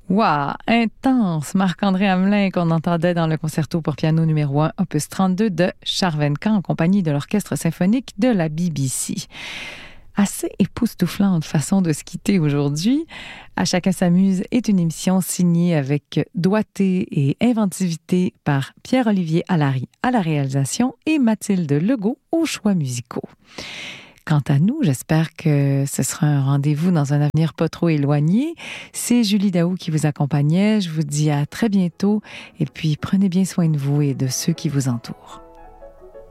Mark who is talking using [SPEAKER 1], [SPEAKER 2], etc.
[SPEAKER 1] Wow, intense! Marc-André Hamelin qu'on entendait dans le concerto pour piano numéro 1, opus 32 de Charvencan en compagnie de l'Orchestre symphonique de la BBC. Assez époustouflante façon de se quitter aujourd'hui. À chacun s'amuse est une émission signée avec doigté et inventivité par Pierre-Olivier Allary à la réalisation et Mathilde Legault aux choix musicaux. Quant à nous, j'espère que ce sera un rendez-vous dans un avenir pas trop éloigné. C'est Julie Daou qui vous accompagnait. Je vous dis à très bientôt et puis prenez bien soin de vous et de ceux qui vous entourent.